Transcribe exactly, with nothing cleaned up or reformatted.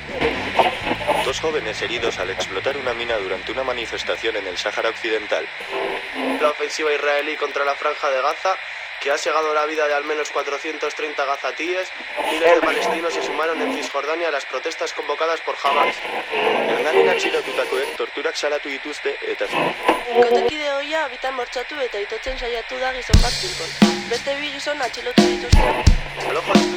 Dos jóvenes heridos al explotar una mina durante una manifestación en el Sáhara Occidental. La ofensiva israelí contra la Franja de Gaza, que ha segado la vida de al menos cuatrocientos treinta gazatíes, miles de palestinos se sumaron en Cisjordania a las protestas convocadas por Hamas. Hernanin atxilotutakoek torturak salatu dituzte eta... Bikotekide ohia bitan mortxatu eta itotzen saiatu da gizon bat bilbon. Beste bi gizon atxilotu dituzte. Al ojo